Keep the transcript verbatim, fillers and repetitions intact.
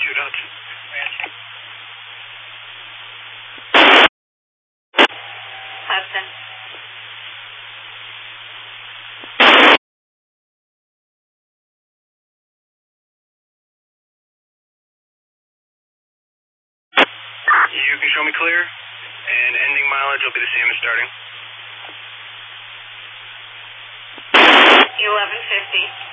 two Dodge. Hudson. You can show me clear, and ending mileage will be the same as starting. eleven fifty.